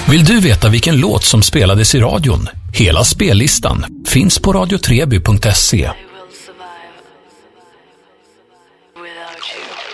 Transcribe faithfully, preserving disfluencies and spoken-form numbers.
Vill du veta vilken låt som spelades i radion? Hela spellistan finns på radio treby punkt se.